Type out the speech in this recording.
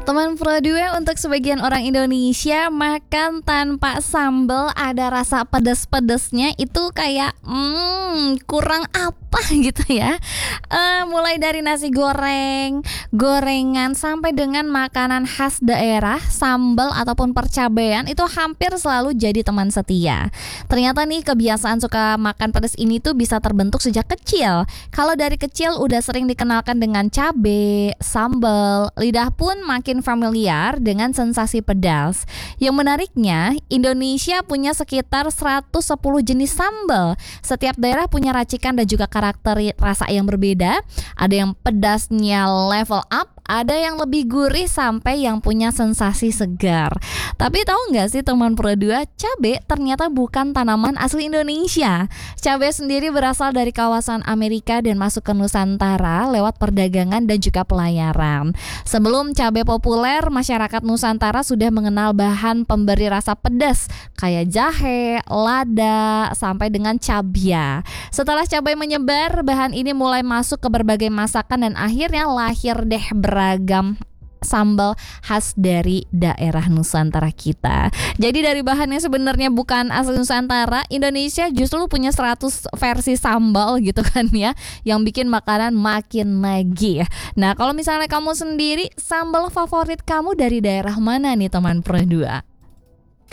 Teman Pro 2, untuk sebagian orang Indonesia makan tanpa sambal ada rasa pedas-pedasnya itu kayak kurang apa gitu ya. Mulai dari nasi goreng, gorengan sampai dengan makanan khas daerah, sambal ataupun percabean itu hampir selalu jadi teman setia. Ternyata nih kebiasaan suka makan pedas ini tuh bisa terbentuk sejak kecil. Kalau dari kecil udah sering dikenalkan dengan cabe, sambal, lidah pun makin familiar dengan sensasi pedas. Yang menariknya, Indonesia punya sekitar 110 jenis sambal. Setiap daerah punya racikan dan juga karakter rasa yang berbeda. Ada yang pedasnya level up, ada yang lebih gurih sampai yang punya sensasi segar. Tapi tahu nggak sih teman Pro 2, cabai ternyata bukan tanaman asli Indonesia. Cabai sendiri berasal dari kawasan Amerika dan masuk ke Nusantara lewat perdagangan dan juga pelayaran. Sebelum cabai populer, masyarakat Nusantara sudah mengenal bahan pemberi rasa pedas kayak jahe, lada, sampai dengan cabia. Setelah cabai menyebar, bahan ini mulai masuk ke berbagai masakan dan akhirnya lahir deh beragam sambal khas dari daerah Nusantara kita. Jadi dari bahan yang sebenarnya bukan asli Nusantara, Indonesia justru punya 100 versi sambal gitu kan ya, yang bikin makanan makin nagih. Nah, kalau misalnya kamu sendiri, sambal favorit kamu dari daerah mana nih teman Pro 2?